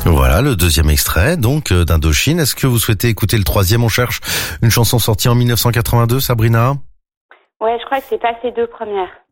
Voilà, le deuxième extrait, donc, d'Indochine. Est-ce que vous souhaitez écouter le troisième? On cherche une chanson sortie en 1982, Sabrina? Ouais, je crois que c'est pas ces deux premières.